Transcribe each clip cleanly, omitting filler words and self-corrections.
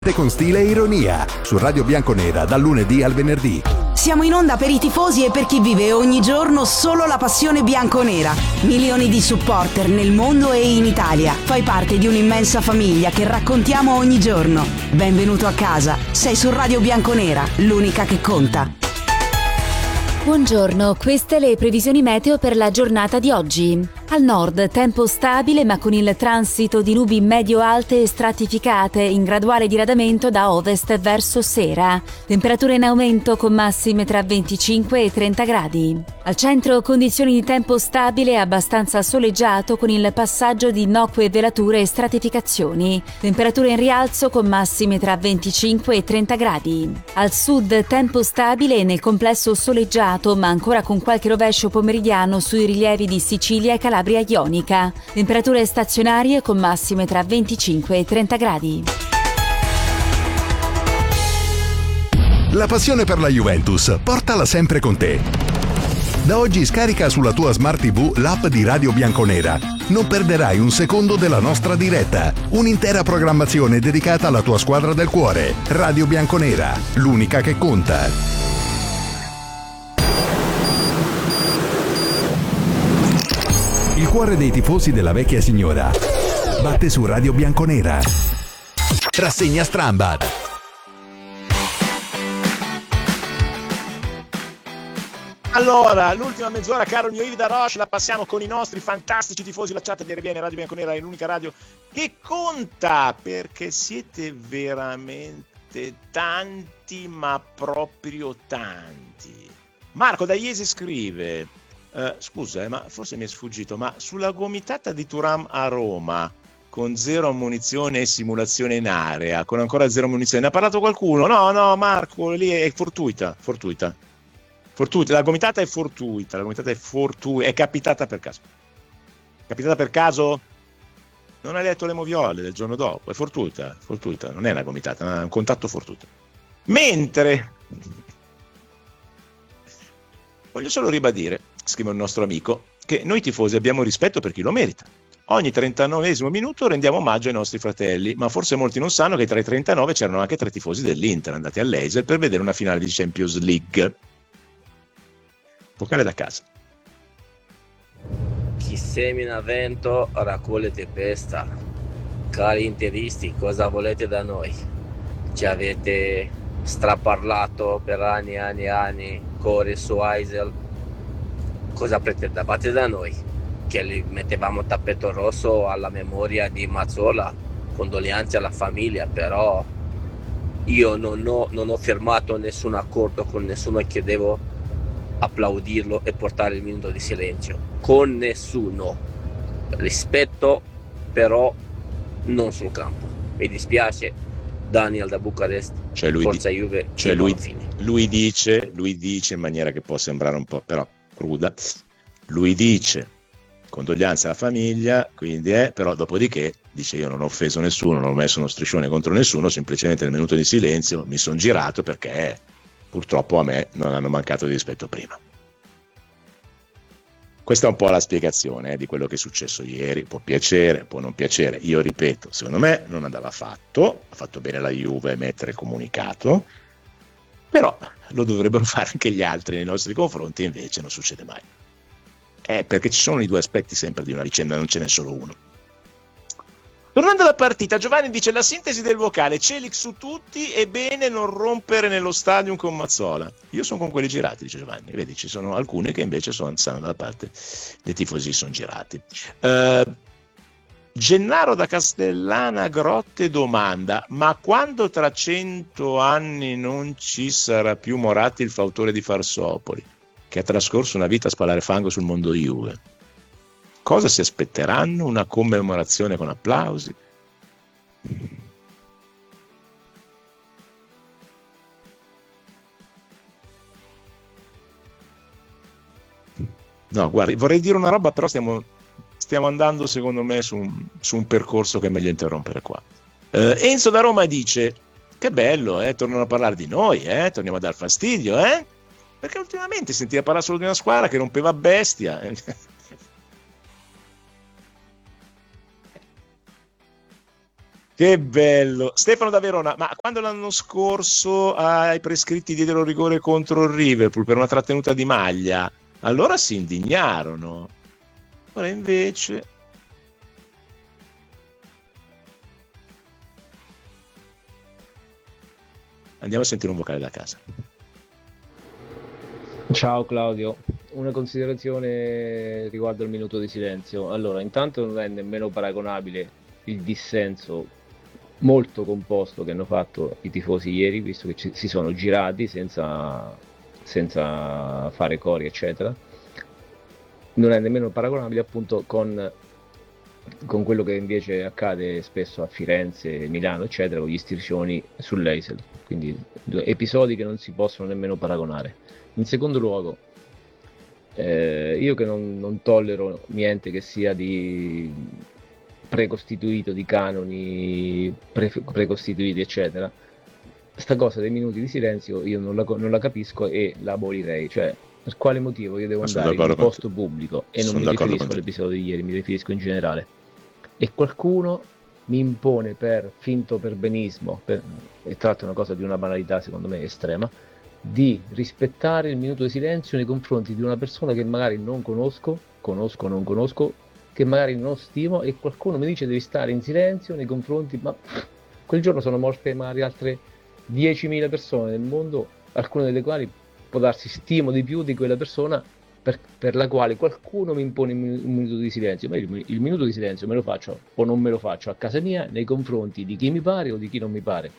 Con stile e ironia su Radio Bianconera dal lunedì al venerdì. Siamo in onda per i tifosi e per chi vive ogni giorno solo la passione bianconera. Milioni di supporter nel mondo e in Italia. Fai parte di un'immensa famiglia che raccontiamo ogni giorno. Benvenuto a casa. Sei su Radio Bianconera, l'unica che conta. Buongiorno, queste le previsioni meteo per la giornata di oggi. Al nord tempo stabile ma con il transito di nubi medio-alte e stratificate in graduale diradamento da ovest verso sera. Temperature in aumento con massime tra 25 e 30 gradi. Al centro condizioni di tempo stabile e abbastanza soleggiato con il passaggio di innocue velature e stratificazioni. Temperature in rialzo con massime tra 25 e 30 gradi. Al sud tempo stabile e nel complesso soleggiato ma ancora con qualche rovescio pomeridiano sui rilievi di Sicilia e Calabria ionica. Temperature stazionarie con massime tra 25 e 30 gradi. La passione per la Juventus, portala sempre con te. Da oggi scarica sulla tua Smart TV l'app di Radio Bianconera. Non perderai un secondo della nostra diretta. Un'intera programmazione dedicata alla tua squadra del cuore. Radio Bianconera, l'unica che conta. Il cuore dei tifosi della vecchia signora batte su Radio Bianconera. Rassegna Strambad. Allora, l'ultima mezz'ora, caro il mio Yves da Roche, la passiamo con i nostri fantastici tifosi. La chat di RBN Radio Bianconera è l'unica radio che conta, perché siete veramente tanti, ma proprio tanti. Marco da Iesi scrive: scusa, ma forse mi è sfuggito, ma sulla gomitata di Thuram a Roma con 0 munizione e simulazione in area, con ancora 0 munizione, ne ha parlato qualcuno? No, Marco, lì è fortuita. La gomitata è fortuita, è capitata per caso. Non hai letto le moviole del giorno dopo, è fortuita, non è una gomitata, è un contatto fortuito. Mentre voglio solo ribadire, scrive un nostro amico, che noi tifosi abbiamo rispetto per chi lo merita. Ogni 39esimo minuto rendiamo omaggio ai nostri fratelli, ma forse molti non sanno che tra i 39 c'erano anche 3 tifosi dell'Inter andati all'Eisel per vedere una finale di Champions League. Vocale da casa. Chi semina vento raccoglie tempesta. Cari interisti, cosa volete da noi? Ci avete straparlato per anni Core su Eisel. Cosa pretendevate da noi? Che li mettevamo tappeto rosso alla memoria di Mazzola? Condoglianze alla famiglia, però io non ho firmato nessun accordo con nessuno che devo applaudirlo e portare il minuto di silenzio con nessuno. Rispetto, però non sul campo. Mi dispiace, Daniel da Bucarest, forza Juve, lui dice in maniera che può sembrare un po' però cruda, lui dice condoglianze alla famiglia, quindi però dopodiché dice: io non ho offeso nessuno, non ho messo uno striscione contro nessuno, semplicemente nel minuto di silenzio mi sono girato perché purtroppo a me non hanno mancato di rispetto prima. Questa è un po' la spiegazione di quello che è successo ieri. Può piacere, può non piacere. Io ripeto, secondo me non andava fatto. Ha fatto bene la Juve a mettere comunicato, però lo dovrebbero fare anche gli altri nei nostri confronti, invece non succede mai. Perché ci sono i 2 aspetti sempre di una vicenda, non ce n'è solo uno. Tornando alla partita, Giovanni dice: la sintesi del vocale, Celic su tutti, è bene non rompere nello stadium con Mazzola. Io sono con quelli girati, dice Giovanni. Vedi, ci sono alcuni che invece stanno dalla parte dei tifosi, sono girati. Gennaro da Castellana Grotte domanda: ma quando tra 100 anni non ci sarà più Moratti, il fautore di Farsopoli, che ha trascorso una vita a spalare fango sul mondo Juve, cosa si aspetteranno? Una commemorazione con applausi? No, guardi, vorrei dire una roba, però stiamo andando secondo me su un percorso che è meglio interrompere qua. Enzo da Roma dice: che bello, tornano a parlare di noi, torniamo a dar fastidio, perché ultimamente sentiva parlare solo di una squadra che rompeva a bestia. Che bello. Stefano da Verona, ma quando l'anno scorso ai prescritti diedero rigore contro il Liverpool per una trattenuta di maglia, allora si indignarono. Ora invece... Andiamo a sentire un vocale da casa. Ciao Claudio, una considerazione riguardo al minuto di silenzio. Allora, intanto non è nemmeno paragonabile il dissenso molto composto che hanno fatto i tifosi ieri, visto che si sono girati senza fare cori, eccetera. Non è nemmeno paragonabile appunto con quello che invece accade spesso a Firenze, Milano, eccetera, con gli striscioni sull'Eisel. Quindi episodi che non si possono nemmeno paragonare. In secondo luogo, io che non tollero niente che sia di precostituito, di canoni precostituiti, eccetera, sta cosa dei minuti di silenzio io non la capisco e la abolirei. Cioè, per quale motivo io devo andare in un posto pubblico, e non mi riferisco all'episodio di ieri, mi riferisco in generale, e qualcuno mi impone per finto perbenismo, e tratto una cosa di una banalità secondo me estrema, di rispettare il minuto di silenzio nei confronti di una persona che magari non conosco, che magari non stimo, e qualcuno mi dice devi stare in silenzio nei confronti, ma quel giorno sono morte magari altre 10.000 persone nel mondo, alcune delle quali può darsi stimo di più di quella persona per la quale qualcuno mi impone un minuto di silenzio. Ma il minuto di silenzio me lo faccio o non me lo faccio a casa mia nei confronti di chi mi pare o di chi non mi pare.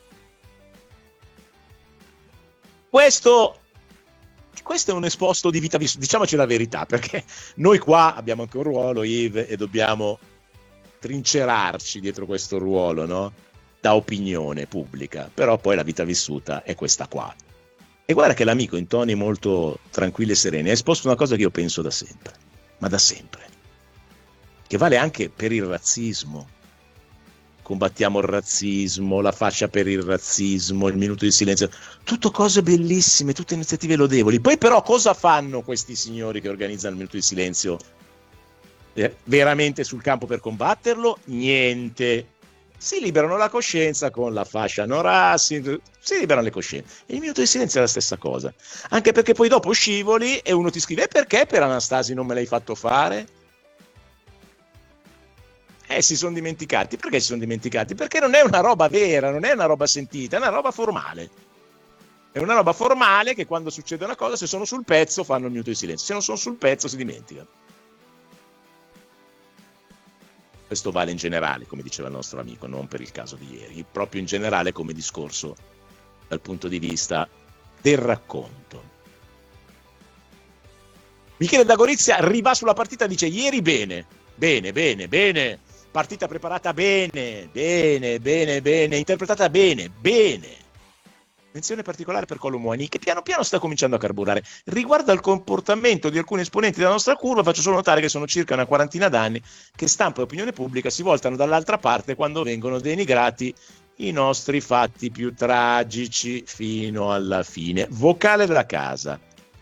Questo è un esposto di vita vissuta, diciamoci la verità, perché noi qua abbiamo anche un ruolo, Yves, e dobbiamo trincerarci dietro questo ruolo, no? Da opinione pubblica, però poi la vita vissuta è questa qua. E guarda che l'amico in toni molto tranquilli e sereni ha esposto una cosa che io penso da sempre, ma da sempre, che vale anche per il razzismo. Combattiamo il razzismo, la fascia per il razzismo, il minuto di silenzio, tutto cose bellissime, tutte iniziative lodevoli. Poi però cosa fanno questi signori che organizzano il minuto di silenzio veramente sul campo per combatterlo? Niente. Si liberano la coscienza con la fascia no razzismo, si liberano le coscienze. E il minuto di silenzio è la stessa cosa, anche perché poi dopo scivoli e uno ti scrive: perché per Anastasi non me l'hai fatto fare? Si sono dimenticati. Perché si sono dimenticati? Perché non è una roba vera, non è una roba sentita, è una roba formale. È una roba formale che quando succede una cosa, se sono sul pezzo fanno il minuto di silenzio, se non sono sul pezzo si dimenticano. Questo vale in generale, come diceva il nostro amico, non per il caso di ieri, proprio in generale come discorso dal punto di vista del racconto. Michele da Gorizia arriva sulla partita e dice: ieri bene, partita preparata bene, interpretata bene. Menzione particolare per Kolo Muani, che piano piano sta cominciando a carburare. Riguardo al comportamento di alcuni esponenti della nostra curva, faccio solo notare che sono circa una quarantina d'anni che stampa e opinione pubblica si voltano dall'altra parte quando vengono denigrati i nostri fatti più tragici fino alla fine. Vocale da casa.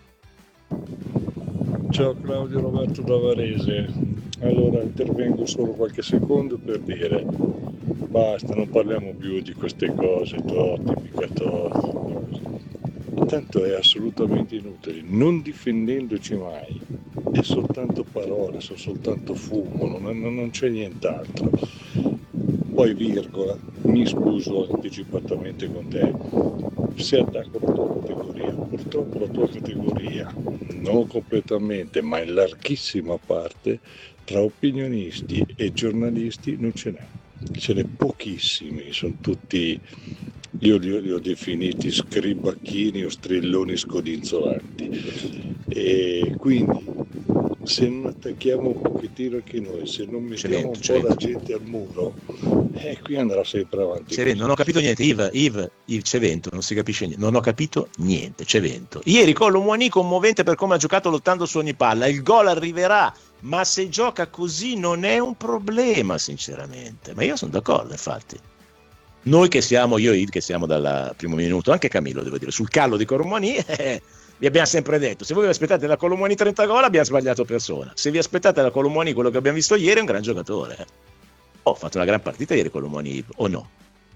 Ciao Claudio, Roberto da Varese. Allora intervengo solo qualche secondo per dire basta, non parliamo più di queste cose, Totti, mica Totti. Tanto è assolutamente inutile, non difendendoci mai, è soltanto parole, sono soltanto fumo, non c'è nient'altro. Poi virgola, mi scuso anticipatamente con te, se attacco la tua categoria, purtroppo la tua categoria, non completamente, ma in larghissima parte, tra opinionisti e giornalisti non ce n'è. Ce n'è pochissimi, sono tutti, io li ho definiti scribacchini o strilloni scodinzolanti, e quindi se non attacchiamo un pochettino anche noi, se non mettiamo un po' la gente al muro, qui andrà sempre avanti. C'è vento, non ho capito niente, Yves, c'è vento, non si capisce niente, non ho capito niente, c'è vento. Ieri Kolo Muani commovente per come ha giocato lottando su ogni palla, il gol arriverà, ma se gioca così non è un problema sinceramente, ma io sono d'accordo infatti. Noi che siamo, io e Yves che siamo dal primo minuto, anche Camillo devo dire, sul callo di Kolo Muani, vi abbiamo sempre detto, se voi vi aspettate da Kolo Muani 30 gol abbiamo sbagliato persona, se vi aspettate da Kolo Muani quello che abbiamo visto ieri è un gran giocatore. ha fatto una gran partita ieri con l'Omoni, o no?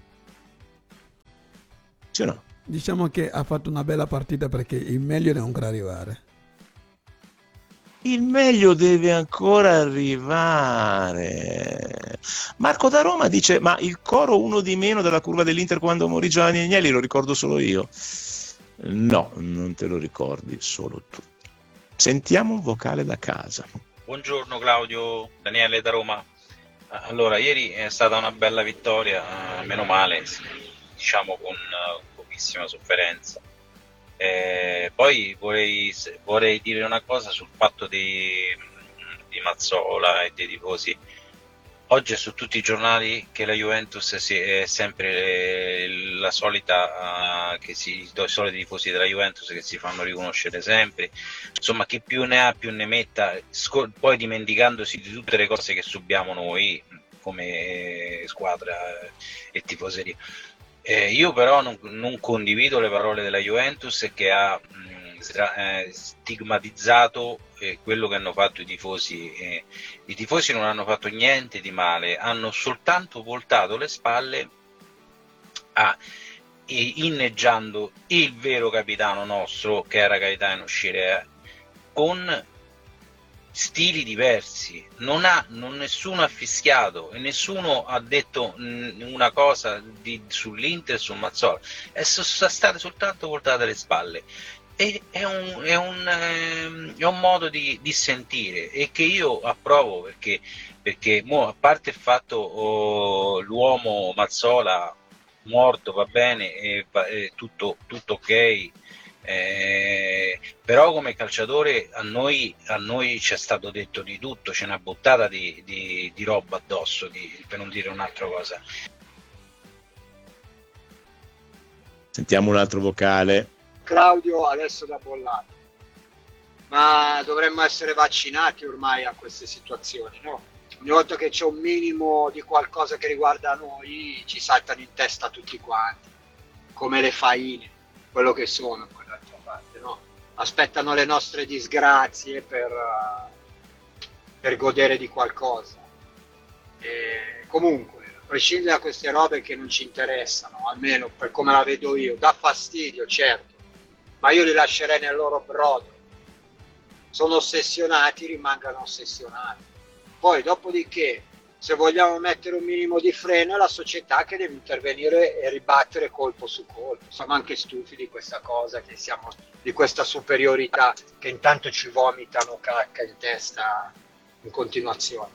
Sì o no? Diciamo che ha fatto una bella partita perché il meglio deve ancora arrivare. Il meglio deve ancora arrivare. Marco da Roma dice: ma il coro uno di meno della curva dell'Inter quando morì Giovanni Agnelli lo ricordo solo io? No, non te lo ricordi solo tu. Sentiamo un vocale da casa. Buongiorno Claudio, Daniele da Roma. Allora, ieri è stata una bella vittoria, meno male, diciamo con pochissima sofferenza. Poi vorrei dire una cosa sul fatto di Mazzola e dei tifosi. Oggi è su tutti i giornali che la Juventus è sempre la solita, i soliti tifosi della Juventus che si fanno riconoscere sempre. Insomma, chi più ne ha più ne metta, poi dimenticandosi di tutte le cose che subiamo noi come squadra e tifoseria. Io però non condivido le parole della Juventus che ha stigmatizzato quello che hanno fatto i tifosi. I tifosi non hanno fatto niente di male, hanno soltanto voltato le spalle inneggiando il vero capitano nostro, che era capitano Scirea, con stili diversi. Nessuno ha fischiato e nessuno ha detto una cosa sull'Inter, su Mazzola, e sono state soltanto voltate le spalle. È un modo di sentire, e che io approvo, perché a parte il fatto l'uomo Mazzola morto va bene, tutto ok, però come calciatore a noi ci è stato detto di tutto, c'è una buttata di roba addosso, per non dire un'altra cosa. Sentiamo un altro vocale. Claudio adesso da bollato, ma dovremmo essere vaccinati ormai a queste situazioni, no? Ogni volta che c'è un minimo di qualcosa che riguarda noi ci saltano in testa tutti quanti, come le faine, quello che sono, dall'altra parte, no? Aspettano le nostre disgrazie per godere di qualcosa. Comunque, a prescindere da queste robe che non ci interessano, almeno per come la vedo io, dà fastidio, certo, ma io li lascerei nel loro brodo. Sono ossessionati, rimangano ossessionati. Poi, dopodiché, se vogliamo mettere un minimo di freno, è la società che deve intervenire e ribattere colpo su colpo. Siamo anche stufi di questa cosa, di questa superiorità che intanto ci vomitano cacca in testa in continuazione.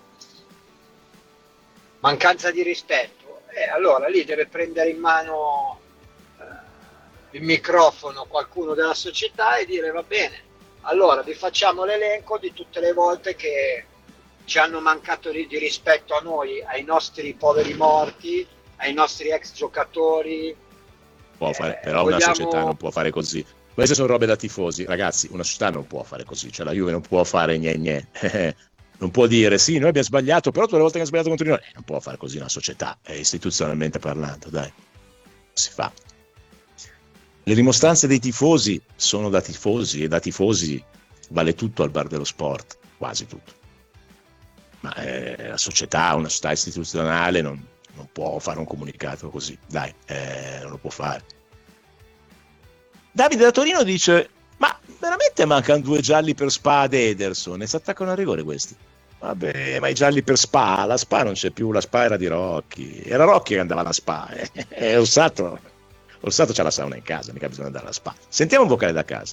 Mancanza di rispetto, allora lì deve prendere in mano il microfono qualcuno della società e dire: va bene, allora vi facciamo l'elenco di tutte le volte che ci hanno mancato di rispetto a noi, ai nostri poveri morti, ai nostri ex giocatori. Però una società non può fare così. Queste sono robe da tifosi, ragazzi. Una società non può fare così, cioè la Juve non può fare gne. Non può dire sì, noi abbiamo sbagliato, però tutte le volte che abbiamo sbagliato contro noi. Non può fare così una società, istituzionalmente parlando, dai, si fa. Le rimostranze dei tifosi sono da tifosi, e da tifosi vale tutto al bar dello sport, quasi tutto. Ma la società, una società istituzionale non può fare un comunicato così, dai, non lo può fare. Davide da Torino dice: ma veramente mancano 2 gialli per Spa ed Ederson, e si attaccano a rigore questi? Vabbè, ma i gialli per Spa, la Spa non c'è più, la Spa era di Rocchi, era Rocchi che andava alla Spa, Orsato c'ha la sauna in casa, mica bisogna andare alla Spa. Sentiamo un vocale da casa.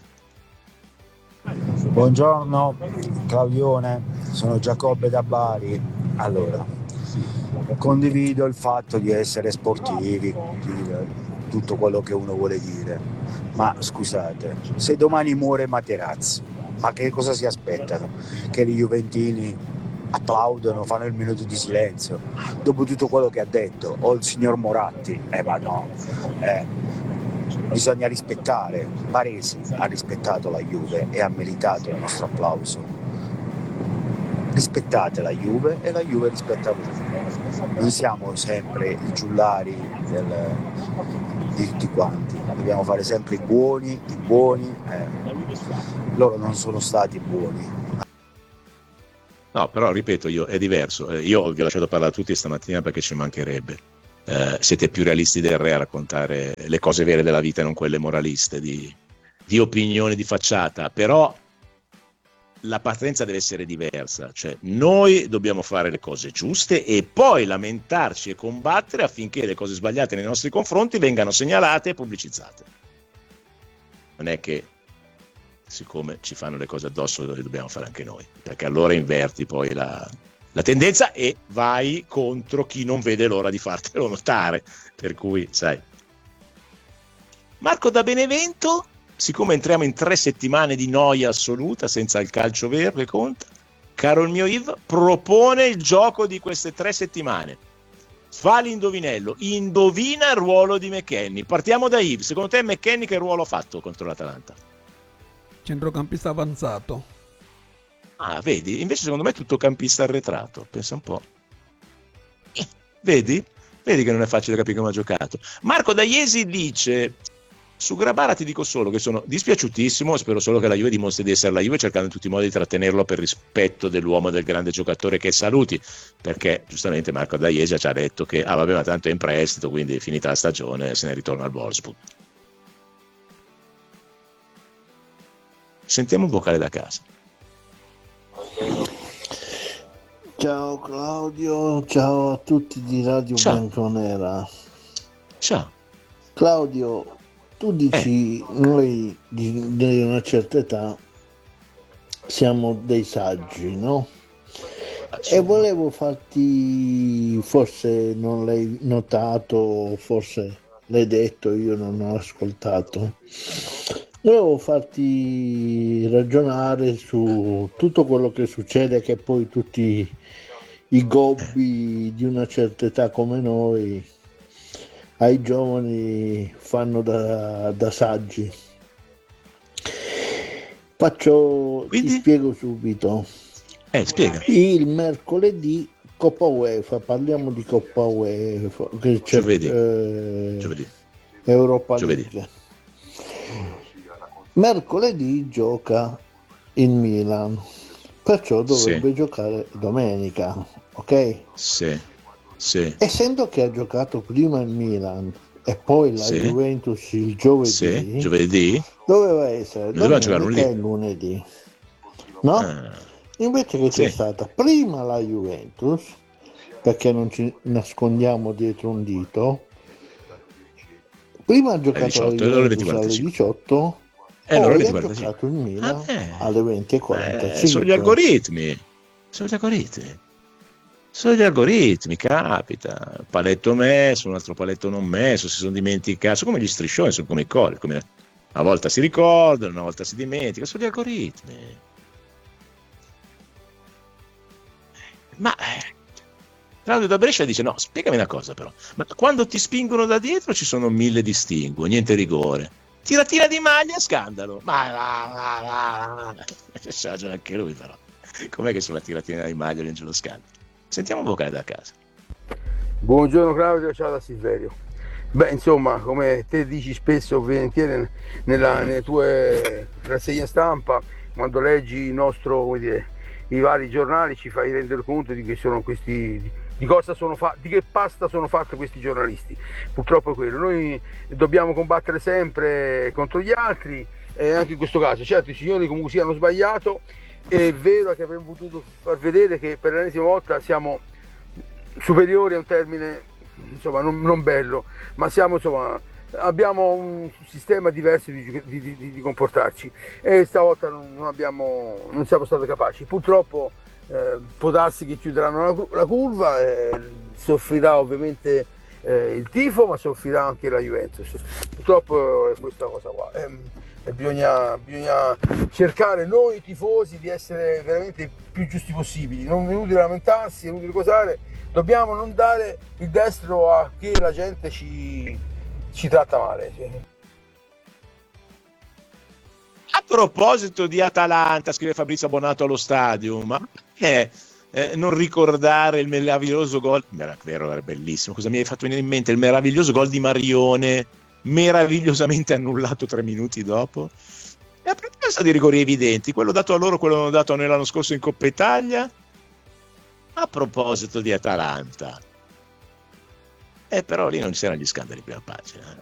Buongiorno Claudione, sono Giacobbe da Bari. Allora, condivido il fatto di essere sportivi, tutto quello che uno vuole dire, ma scusate, se domani muore Materazzi, ma che cosa si aspettano? Che gli juventini applaudono, fanno il minuto di silenzio dopo tutto quello che ha detto, o il signor Moratti? Ma no, bisogna rispettare. Baresi ha rispettato la Juve e ha meritato il nostro applauso. Rispettate la Juve e la Juve rispetta voi. Non siamo sempre i giullari di tutti quanti, dobbiamo fare sempre i buoni. Loro non sono stati buoni. No, però ripeto, è diverso. Io vi ho lasciato parlare a tutti stamattina perché ci mancherebbe. Siete più realisti del re a raccontare le cose vere della vita e non quelle moraliste di opinioni di facciata. Però la partenza deve essere diversa. Cioè, noi dobbiamo fare le cose giuste e poi lamentarci e combattere affinché le cose sbagliate nei nostri confronti vengano segnalate e pubblicizzate. Non è che siccome ci fanno le cose addosso le dobbiamo fare anche noi, perché allora inverti poi la tendenza e vai contro chi non vede l'ora di fartelo notare, per cui sai. Marco da Benevento, siccome entriamo in 3 settimane di noia assoluta senza il calcio vero che conta, caro il mio Yves, propone il gioco di queste 3 settimane. Fa l'indovinello, indovina il ruolo di McKennie. Partiamo da Yves, secondo te McKennie che ruolo ha fatto contro l'Atalanta? Centrocampista avanzato. Ah, vedi? Invece secondo me è tutto campista arretrato. Pensa un po'. Vedi? Vedi che non è facile capire come ha giocato. Marco da Iesi dice: su Grabara ti dico solo che sono dispiaciutissimo, spero solo che la Juve dimostri di essere la Juve, cercando in tutti i modi di trattenerlo per rispetto dell'uomo e del grande giocatore che saluti, perché giustamente Marco da Iesi ci ha detto che vabbè, ma tanto è in prestito, quindi finita la stagione se ne ritorna al Wolfsburg. Sentiamo un vocale da casa. Ciao Claudio, ciao a tutti di Radio Bianconera. Ciao Claudio, tu dici noi di una certa età siamo dei saggi, no? E volevo farti, forse non l'hai notato, forse l'hai detto, io non ho ascoltato. Volevo farti ragionare su tutto quello che succede, che poi tutti i gobbi di una certa età come noi ai giovani fanno da saggi. Ti spiego subito. Spiega. Il mercoledì Coppa UEFA, parliamo di Coppa UEFA, che c'è Giovedì. Europa League. Mercoledì gioca il Milan, perciò dovrebbe giocare domenica, ok? Sì. Essendo che ha giocato prima il Milan e poi la Juventus il giovedì, doveva essere domenica e lunedì, no? Invece che c'è stata prima la Juventus, perché non ci nascondiamo dietro un dito, prima ha giocato la Juventus alle 18, poi ha giocato il Milan alle 20:45. Sono gli algoritmi, capita. Paletto messo, un altro paletto non messo, si sono dimenticati, sono come gli striscioni, sono come i colli, una volta si ricordano, una volta si dimentica, sono gli algoritmi. Ma Claudio da Brescia dice: no, spiegami una cosa però, ma quando ti spingono da dietro ci sono 1000 distinguo, niente rigore. Tira di maglia, scandalo. Ma c'ha ragione anche lui, però. Com'è che sulla tiratina di maglia non c'è lo scandalo? Sentiamo un vocale da casa. Buongiorno Claudio, ciao da Silverio. Beh, insomma, come te dici spesso volentieri nelle tue rassegne stampa, quando leggi i vari giornali, ci fai rendere conto di che sono questi, di che pasta sono fatti questi giornalisti. Purtroppo è quello. Noi dobbiamo combattere sempre contro gli altri, e anche in questo caso, certo, i signori comunque sia hanno sbagliato. È vero che avremmo potuto far vedere che per l'ennesima volta siamo superiori, a un termine insomma non bello, ma abbiamo un sistema diverso di comportarci, e stavolta non siamo stati capaci. Purtroppo può darsi che chiuderanno la curva, soffrirà ovviamente il tifo, ma soffrirà anche la Juventus. Purtroppo è questa cosa qua. E bisogna cercare noi tifosi di essere veramente più giusti possibili, non è inutile lamentarsi, è inutile cosare, dobbiamo non dare il destro a che la gente ci tratta male. A proposito di Atalanta, scrive Fabrizio Abbonato allo stadio, ma non ricordare il meraviglioso gol, era bellissimo, cosa mi hai fatto venire in mente? Il meraviglioso gol di Marione, meravigliosamente annullato 3 minuti dopo, e a proposito di rigori evidenti, quello dato a loro, quello dato a noi l'anno scorso in Coppa Italia, A proposito di Atalanta, però lì non c'erano gli scandali prima pagina.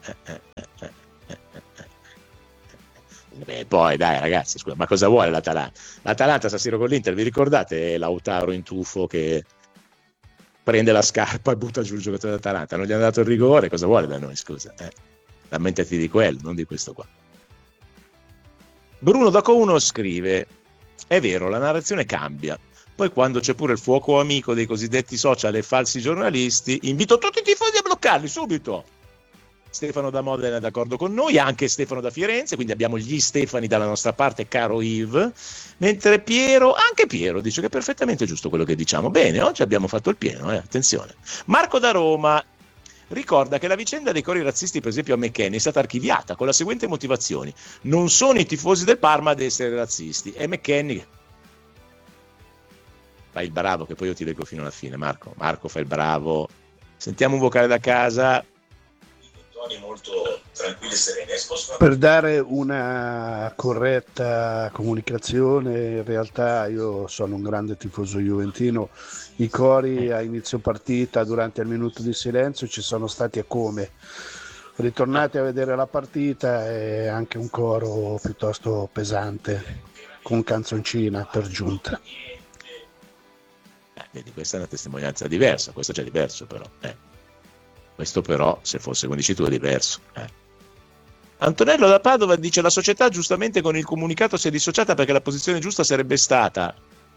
Poi dai ragazzi, scusa, ma cosa vuole l'Atalanta? L'Atalanta San Siro con l'Inter, vi ricordate Lautaro in tuffo che prende la scarpa e butta giù il giocatore dell'Atalanta? Non gli hanno dato il rigore, cosa vuole da noi, scusa? Lamentati di quello, non di questo qua. Bruno Daco 1 scrive: è vero, la narrazione cambia. Poi quando c'è pure il fuoco amico dei cosiddetti social e falsi giornalisti, invito tutti i tifosi a bloccarli subito. Stefano da Modena è d'accordo con noi, anche Stefano da Firenze, quindi abbiamo gli Stefani dalla nostra parte, caro Yves, mentre anche Piero dice che è perfettamente giusto quello che diciamo. Bene, oggi abbiamo fatto il pieno, attenzione. Marco da Roma ricorda che la vicenda dei cori razzisti, per esempio a McKennie, è stata archiviata con la seguente motivazione: non sono i tifosi del Parma ad essere razzisti, è McKennie. Fai il bravo, che poi io ti leggo fino alla fine. Marco, fai il bravo. Sentiamo un vocale da casa. Toni molto tranquilli e sereni. Per dare una corretta comunicazione, in realtà io sono un grande tifoso juventino. I cori a inizio partita, durante il minuto di silenzio, ci sono stati a come. Ritornate a vedere la partita, è anche un coro piuttosto pesante, con canzoncina per giunta. Vedi, questa è una testimonianza diversa, questo c'è diverso però. Questo però, se fosse come dici tu, è diverso. Antonello da Padova dice: la società giustamente con il comunicato si è dissociata perché la posizione giusta sarebbe stata...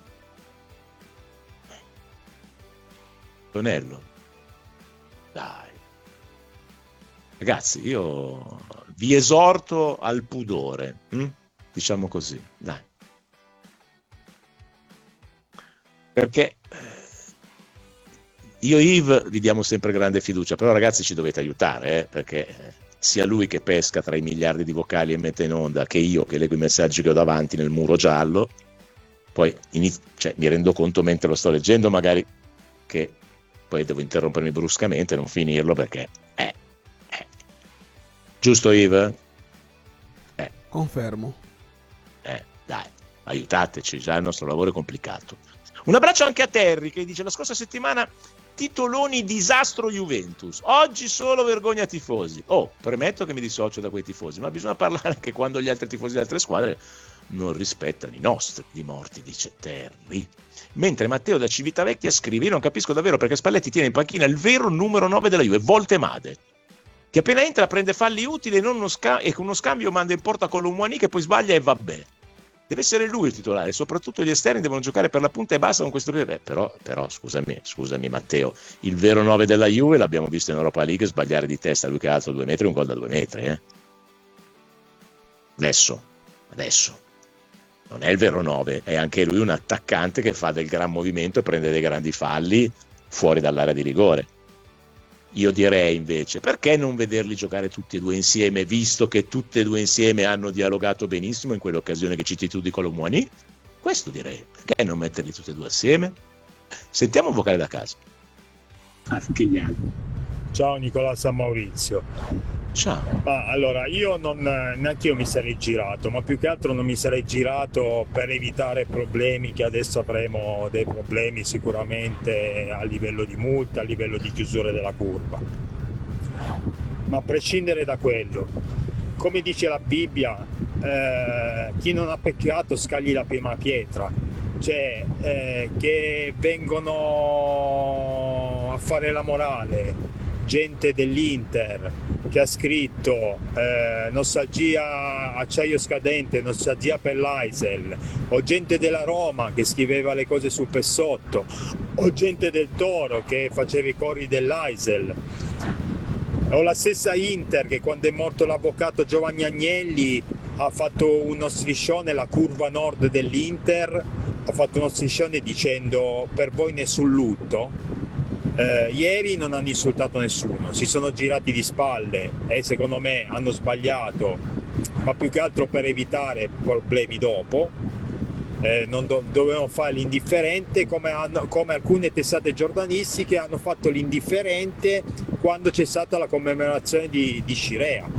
Antonello, dai. Ragazzi, io vi esorto al pudore, diciamo così, dai. Perché io e Yves vi diamo sempre grande fiducia, però ragazzi ci dovete aiutare, perché sia lui che pesca tra i miliardi di vocali e mette in onda, che io che leggo i messaggi che ho davanti nel muro giallo, poi mi rendo conto mentre lo sto leggendo magari che poi devo interrompermi bruscamente e non finirlo perché giusto Yves? Confermo. Dai, aiutateci, già il nostro lavoro è complicato. Un abbraccio anche a Terry che dice: la scorsa settimana titoloni disastro Juventus, oggi solo vergogna tifosi. Premetto che mi dissocio da quei tifosi, ma bisogna parlare anche quando gli altri tifosi di altre squadre non rispettano i nostri di morti, dice Terry. Mentre Matteo da Civitavecchia scrive: io non capisco davvero perché Spalletti tiene in panchina il vero numero 9 della Juve, Voltemade, che appena entra prende falli utili e con uno scambio manda in porta Colomouani che poi sbaglia e vabbè. Deve essere lui il titolare, soprattutto gli esterni devono giocare per la punta e basta con questo livello. Però scusami Matteo, il vero 9 della Juve l'abbiamo visto in Europa League sbagliare di testa, lui che alza 2 metri, un gol da 2 metri. Adesso non è il vero 9, è anche lui un attaccante che fa del gran movimento e prende dei grandi falli fuori dall'area di rigore. Io direi invece, perché non vederli giocare tutti e due insieme, visto che tutti e due insieme hanno dialogato benissimo in quell'occasione che citi tu di Colomouani? Questo direi, perché non metterli tutti e due assieme? Sentiamo un vocale da casa. Ciao Nicolò San Maurizio. Ciao. Allora, io neanche io mi sarei girato, ma più che altro non mi sarei girato per evitare problemi, che adesso avremo dei problemi sicuramente a livello di multa, a livello di chiusura della curva. Ma a prescindere da quello, come dice la Bibbia, chi non ha peccato scagli la prima pietra, cioè che vengono a fare la morale gente dell'Inter che ha scritto nostalgia acciaio scadente, nostalgia per l'Aisel, o gente della Roma che scriveva le cose sul Pessotto, o gente del Toro che faceva i cori dell'Aisel, o la stessa Inter che quando è morto l'avvocato Giovanni Agnelli ha fatto uno striscione, la curva nord dell'Inter ha fatto uno striscione dicendo: per voi nessun lutto. Ieri non hanno insultato nessuno, si sono girati di spalle e secondo me hanno sbagliato, ma più che altro per evitare problemi dopo. Non dovevano fare l'indifferente come alcune testate giornalistiche hanno fatto l'indifferente quando c'è stata la commemorazione di Scirea.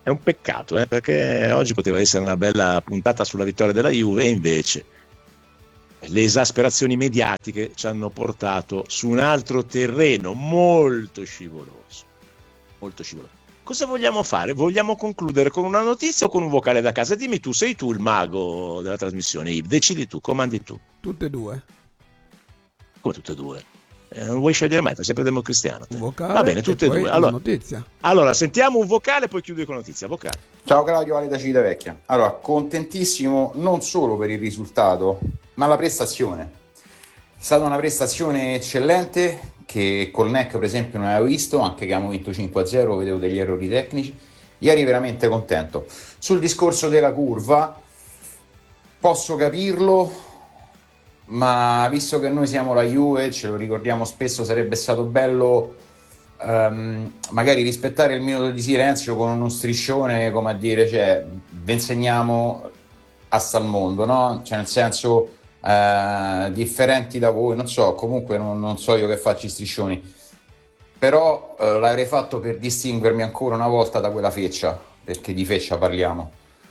È un peccato, perché oggi poteva essere una bella puntata sulla vittoria della Juve e invece le esasperazioni mediatiche ci hanno portato su un altro terreno molto scivoloso. Molto scivoloso. Cosa vogliamo fare? Vogliamo concludere con una notizia o con un vocale da casa? Dimmi tu, sei tu il mago della trasmissione, Yves, decidi tu, comandi tu. Tutte e due. Come tutte e due? Non vuoi scegliere mai, fai sempre Democristiano. Un vocale. Va bene, tutte e due. Allora, notizia. Allora, sentiamo un vocale, poi chiudi con la notizia. Vocale. Ciao Claudio, Vale da Civitavecchia. Allora, contentissimo non solo per il risultato, ma la prestazione. È stata una prestazione eccellente che col NEC per esempio non avevo visto, anche che abbiamo vinto 5-0, vedevo degli errori tecnici. Ieri veramente contento. Sul discorso della curva, posso capirlo, ma visto che noi siamo la Juve, ce lo ricordiamo spesso, sarebbe stato bello magari rispettare il minuto di silenzio con uno striscione, come a dire, cioè, vi insegniamo a sta al mondo, no? Cioè, nel senso, differenti da voi, non so, comunque non so io che faccio i striscioni, però l'avrei fatto per distinguermi ancora una volta da quella feccia, perché di feccia parliamo.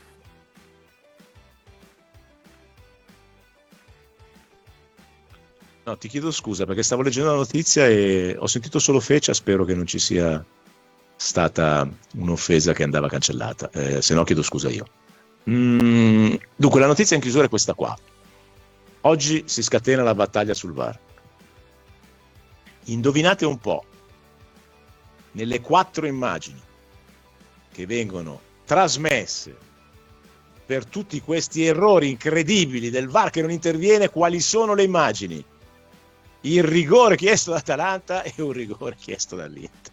No, ti chiedo scusa perché stavo leggendo la notizia e ho sentito solo feccia, spero che non ci sia stata un'offesa che andava cancellata, se no chiedo scusa io. Dunque, la notizia in chiusura è questa qua. Oggi si scatena la battaglia sul VAR. Indovinate un po', nelle 4 immagini che vengono trasmesse per tutti questi errori incredibili del VAR che non interviene, quali sono le immagini? Il rigore chiesto da Atalanta e un rigore chiesto dall'Inter.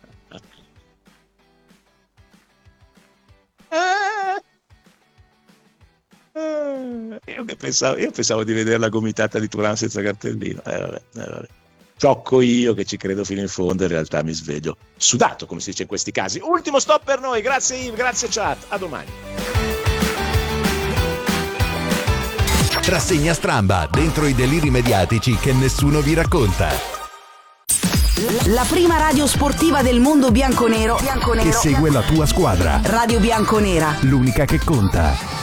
Io pensavo di vedere la gomitata di Turan senza cartellino. Vabbè. Ciocco io che ci credo fino in fondo, in realtà mi sveglio sudato, come si dice in questi casi. Ultimo stop per noi, grazie Yves, grazie chat, a domani. Rassegna stramba, dentro i deliri mediatici che nessuno vi racconta. La prima radio sportiva del mondo bianconero Che segue la tua squadra. Radio Bianconera. L'unica che conta.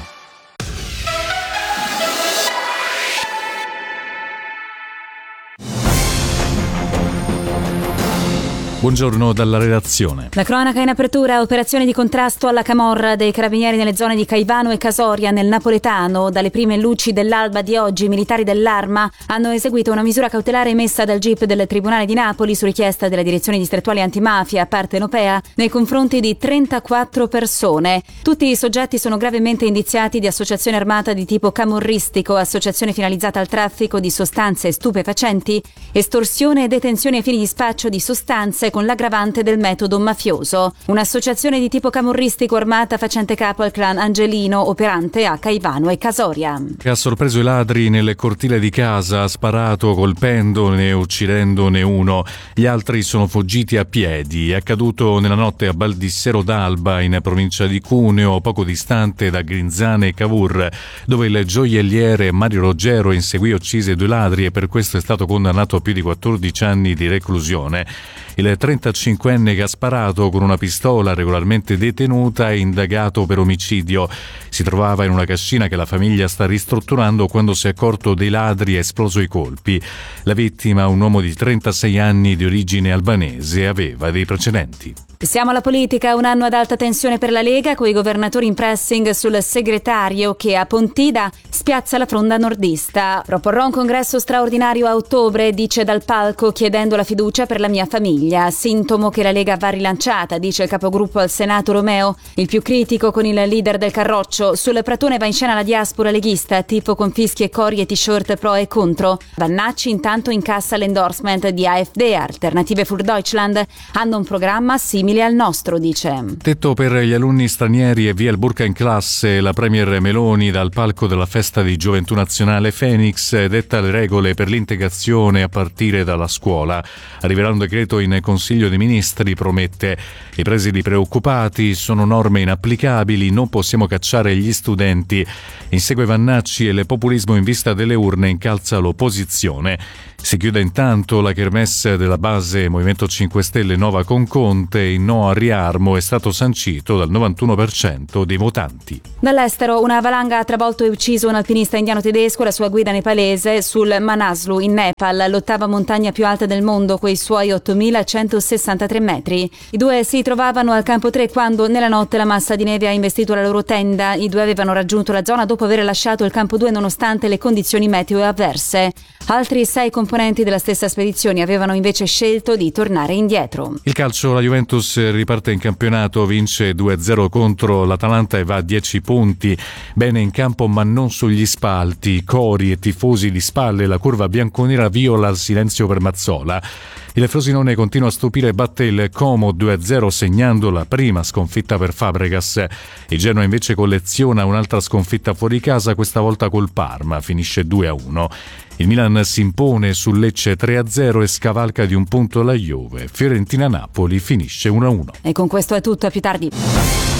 Buongiorno dalla redazione. La cronaca in apertura, operazione di contrasto alla camorra dei carabinieri nelle zone di Caivano e Casoria nel napoletano. Dalle prime luci dell'alba di oggi i militari dell'Arma hanno eseguito una misura cautelare emessa dal GIP del Tribunale di Napoli su richiesta delle direzioni distrettuali antimafia partenopea nei confronti di 34 persone. Tutti i soggetti sono gravemente indiziati di associazione armata di tipo camorristico, associazione finalizzata al traffico di sostanze stupefacenti, estorsione e detenzione ai fini di spaccio di sostanze con l'aggravante del metodo mafioso. Un'associazione di tipo camorristico armata facente capo al clan Angelino, operante a Caivano e Casoria. Che ha sorpreso i ladri nel cortile di casa, ha sparato colpendone e uccidendone uno. Gli altri sono fuggiti a piedi. È accaduto nella notte a Baldissero d'Alba, in provincia di Cuneo, poco distante da Grinzane e Cavour, dove il gioielliere Mario Roggero inseguì e uccise 2 ladri e per questo è stato condannato a più di 14 anni di reclusione. Il 35enne che ha sparato con una pistola regolarmente detenuta è indagato per omicidio. Si trovava in una cascina che la famiglia sta ristrutturando quando si è accorto dei ladri e ha esploso i colpi. La vittima, un uomo di 36 anni di origine albanese, aveva dei precedenti. Siamo alla politica, un anno ad alta tensione per la Lega, coi governatori in pressing sul segretario che a Pontida spiazza la fronda nordista. Proporrò un congresso straordinario a ottobre, dice dal palco, chiedendo la fiducia per la mia famiglia. Sintomo che la Lega va rilanciata, dice il capogruppo al Senato Romeo, il più critico con il leader del Carroccio. Sul pratone va in scena la diaspora leghista, tipo con fischi e cori e t-shirt pro e contro. Vannacci intanto incassa l'endorsement di AfD. Alternative für Deutschland hanno un programma simile al nostro, dice. Tetto per gli alunni stranieri e via il burka in classe. La premier Meloni dal palco della festa di Gioventù Nazionale Phoenix detta le regole per l'integrazione a partire dalla scuola. Arriverà un decreto in Consiglio dei Ministri, promette. I presidi preoccupati, sono norme inapplicabili, non possiamo cacciare gli studenti. Insegue Vannacci e il populismo in vista delle urne incalza l'opposizione. Si chiude intanto la kermesse della base Movimento 5 Stelle Nova con Conte. In no al riarmo è stato sancito dal 91% dei votanti. Dall'estero, una valanga ha travolto e ucciso un alpinista indiano tedesco e la sua guida nepalese sul Manaslu in Nepal, l'ottava montagna più alta del mondo, coi suoi 8.163 metri. I due si trovavano al campo 3 quando nella notte la massa di neve ha investito la loro tenda. I due avevano raggiunto la zona dopo aver lasciato il campo 2 nonostante le condizioni meteo avverse. Altri 6 componenti della stessa spedizione avevano invece scelto di tornare indietro. Il calcio, la Juventus riparte in campionato, vince 2-0 contro l'Atalanta e va a 10 punti. Bene in campo ma non sugli spalti, cori e tifosi di spalle, la curva bianconera viola il silenzio per Mazzola. Il Frosinone continua a stupire e batte il Como 2-0 segnando la prima sconfitta per Fabregas. Il Genoa invece colleziona un'altra sconfitta fuori casa, questa volta col Parma, finisce 2-1. Il Milan si impone sul Lecce 3-0 e scavalca di un punto la Juve. Fiorentina-Napoli finisce 1-1. E con questo è tutto, a più tardi.